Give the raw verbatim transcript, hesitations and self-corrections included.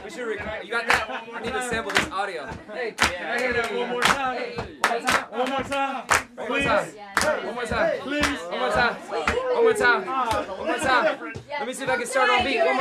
We should record. You got that? I need to sample this audio. Hey, Can I hear that one more time? One more time. One more time. One more time. Please. One more time. One more time. One more time. Let me see if I can start on beat. One more